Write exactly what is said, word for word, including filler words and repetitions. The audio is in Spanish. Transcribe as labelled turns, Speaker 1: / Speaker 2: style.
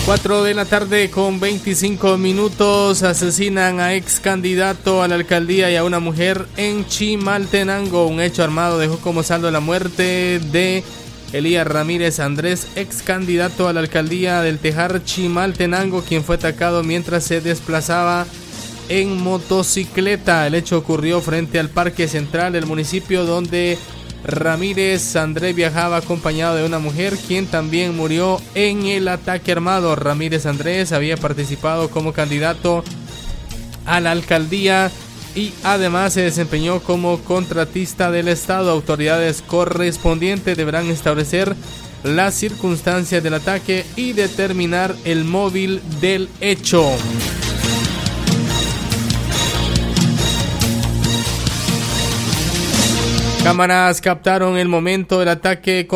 Speaker 1: cuatro de la tarde con veinticinco minutos. Asesinan a ex candidato a la alcaldía y a una mujer en Chimaltenango. Un hecho armado dejó como saldo la muerte de Elías Ramírez Andrés, ex candidato a la alcaldía del Tejar, Chimaltenango, quien fue atacado mientras se desplazaba en motocicleta. El hecho ocurrió frente al Parque Central del municipio, donde Ramírez Andrés viajaba acompañado de una mujer, quien también murió en el ataque armado. Ramírez Andrés había participado como candidato a la alcaldía y además se desempeñó como contratista del Estado. Autoridades correspondientes deberán establecer las circunstancias del ataque y determinar el móvil del hecho. Cámaras captaron el momento del ataque